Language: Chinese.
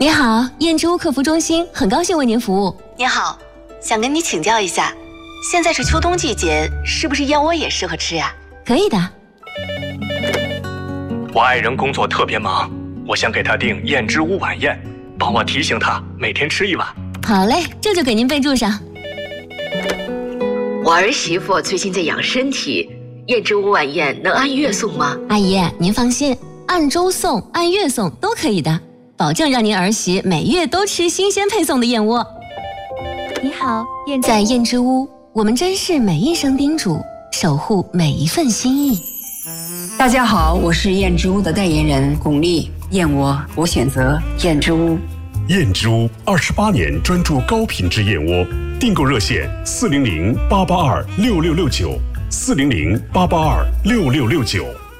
你好，燕之屋客服中心，很高兴为您服务。 你好，想跟你请教一下，现在是秋冬季节，是不是燕窝也适合吃呀？ 可以的。 我爱人工作特别忙，我想给他订燕之屋晚宴，帮我提醒他每天吃1碗。 好嘞，这就给您备注上。 我儿媳妇最近在养身体，燕之屋晚宴能按月送吗？ 阿姨，您放心，按周送、按月送都可以的，保证让您儿媳每月都吃新鲜配送的燕窝。 你好， 在燕之屋，我们珍视每一声叮嘱，守护每一份心意。 大家好，我是燕之屋的代言人巩俐，燕窝我选择燕之屋。 燕之屋28年专注高品质燕窝，订购热线400-882-6669，400-882-6669。